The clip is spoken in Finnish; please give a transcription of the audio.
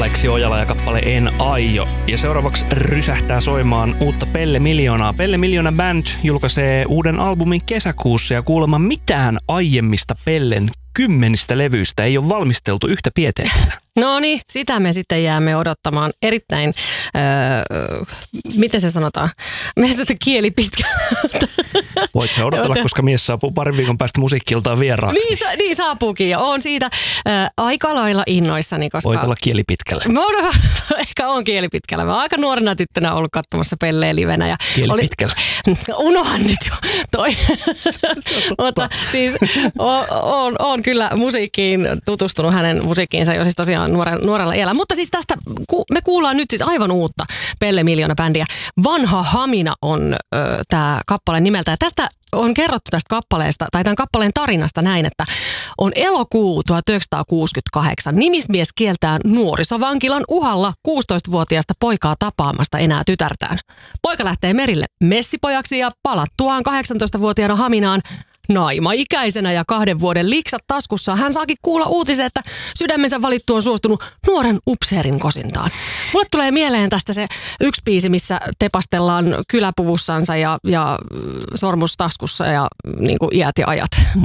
Aleksi Ojala ja kappale En aio. Ja seuraavaksi rysähtää soimaan uutta Pelle Miljoonaa. Pelle Miljoona Band julkaisee uuden albumin kesäkuussa ja kuulemma mitään aiemmista Pellen 10 levyistä ei ole valmisteltu yhtä pieteetillä. No niin, sitä me sitten jäämme odottamaan erittäin, miten se sanotaan, meistä kieli pitkä. Voit sä odotella, koska mies saapuu parin viikon päästä musiikkiltaan vieraaksi. Niin saapuukin ja oon siitä aika lailla innoissani, koska... Voit olla kieli pitkällä. Ehkä on kieli pitkällä. Mä oon aika nuorena tyttönä ollut katsomassa Pelleä livenä. Ja kieli pitkällä. Unohan nyt jo toi. Mutta siis on kyllä musiikkiin tutustunut hänen musiikkiinsa jo siis tosiaan nuorella iällä. Mutta siis tästä me kuullaan nyt siis aivan uutta Pelle Miljoona-bändiä. Vanha Hamina on tämä kappale nimeltä. Ja tästä on kerrottu tästä kappaleesta, tai tämän kappaleen tarinasta näin, että on elokuu 1968. Nimismies kieltää nuorisovankilan uhalla 16-vuotiaasta poikaa tapaamasta enää tytärtään. Poika lähtee merille messipojaksi ja palattuaan 18-vuotiaana Haminaan naimaikäisenä ja 2 vuoden liksat taskussa hän saakin kuulla uutisen, että sydämensä valittu on suostunut nuoren upseerin kosintaan. Mulle tulee mieleen tästä se yksi biisi, missä tepastellaan kyläpuvussansa ja sormus taskussa ja niin kuin iät ja ajat.